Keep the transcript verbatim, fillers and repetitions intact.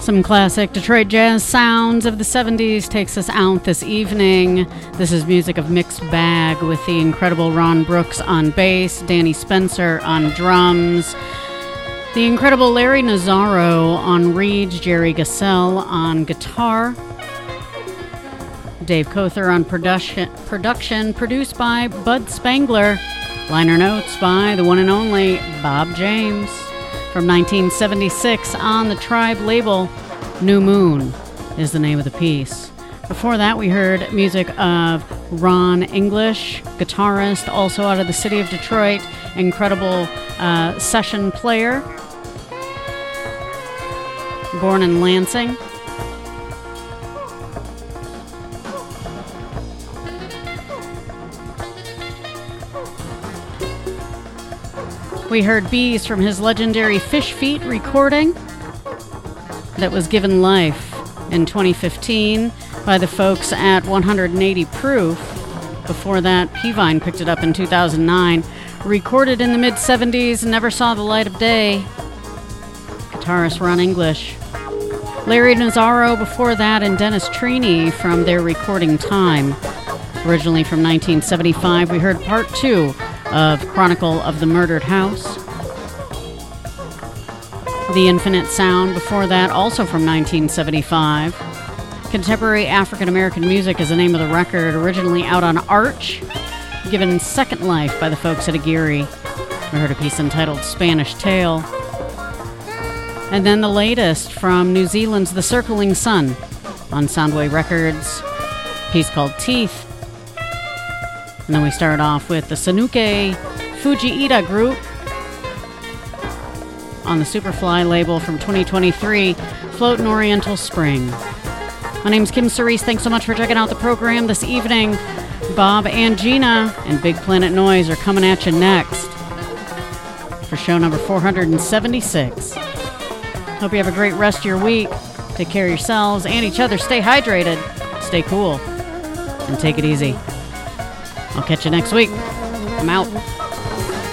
Some classic Detroit jazz sounds of the seventies takes us out this evening. This is music of mixed bag with the incredible Ron Brooks on bass, Danny Spencer on drums, the incredible Larry Nazzaro on reeds, Jerry Gassell on guitar, Dave Cother on production, production produced by Bud Spangler, liner notes by the one and only Bob James. From nineteen seventy-six on the Tribe label, New Moon is the name of the piece. Before that, we heard music of Ron English, guitarist, also out of the city of Detroit, incredible uh, session player, born in Lansing. We heard Bees from his legendary Fish Feet recording that was given life in twenty fifteen by the folks at one eighty Proof. Before that, Peavine picked it up in two thousand nine. Recorded in the mid-seventies, never saw the light of day. Guitarist Ron English. Larry Nazzaro before that, and Dennis Trini from their recording time. Originally from nineteen seventy-five, we heard part two of Chronicle of the Murdered House. The Infinite Sound before that, also from nineteen seventy-five. Contemporary African American Music is the name of the record, originally out on Arch, given second life by the folks at Aguirre. We heard a piece entitled Spanish Tale. And then the latest from New Zealand's The Circling Sun on Soundway Records, a piece called Teeth. And then we start off with the Sanuke Fujiita Group on the Superfly label from twenty twenty-three, Floatin' Oriental Spring. My name's Kim Cerise. Thanks so much for checking out the program this evening. Bob and Gina and Big Planet Noise are coming at you next for show number four seventy-six. Hope you have a great rest of your week. Take care of yourselves and each other. Stay hydrated, stay cool, and take it easy. I'll catch you next week. I'm out.